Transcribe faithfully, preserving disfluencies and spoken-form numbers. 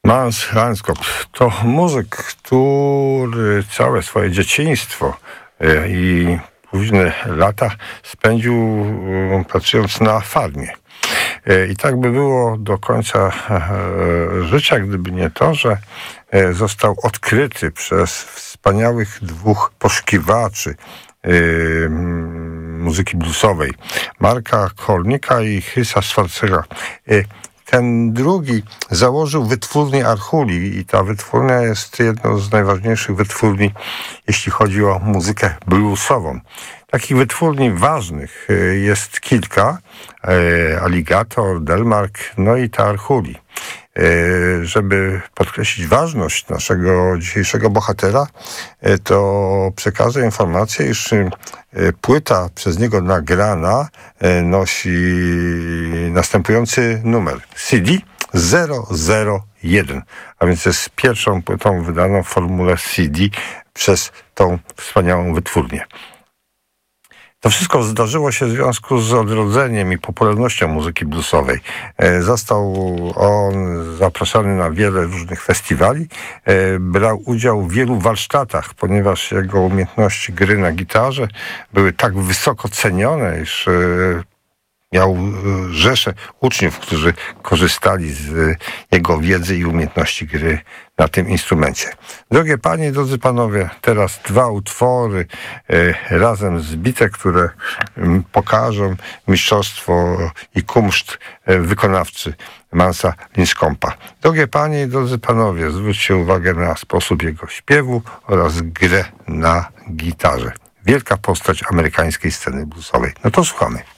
Mans Ranskop to muzyk, który całe swoje dzieciństwo i późne lata spędził pracując na farmie. I tak by było do końca życia, gdyby nie to, że został odkryty przez wspaniałych dwóch poszukiwaczy muzyki bluesowej, Marka Kolnika i Chrisa Schwarzera. Ten drugi założył wytwórnię Arhuli i ta wytwórnia jest jedną z najważniejszych wytwórni, jeśli chodzi o muzykę bluesową. Takich wytwórni ważnych jest kilka, Alligator, Delmark, no i ta Arhuli. Żeby podkreślić ważność naszego dzisiejszego bohatera, to przekażę informację, iż płyta przez niego nagrana nosi następujący numer C D zero zero jeden, a więc jest pierwszą płytą wydaną w formule C D przez tą wspaniałą wytwórnię. To wszystko zdarzyło się w związku z odrodzeniem i popularnością muzyki bluesowej. Został on zapraszany na wiele różnych festiwali, brał udział w wielu warsztatach, ponieważ jego umiejętności gry na gitarze były tak wysoko cenione, iż miał rzeszę uczniów, którzy korzystali z jego wiedzy i umiejętności gry na tym instrumencie. Drogie panie, drodzy panowie, teraz dwa utwory e, razem zbite, które m, pokażą mistrzostwo i kunszt e, wykonawcy Mansa Linskompa. Drogie panie i drodzy panowie, zwróćcie uwagę na sposób jego śpiewu oraz grę na gitarze. Wielka postać amerykańskiej sceny bluesowej. No to słuchamy.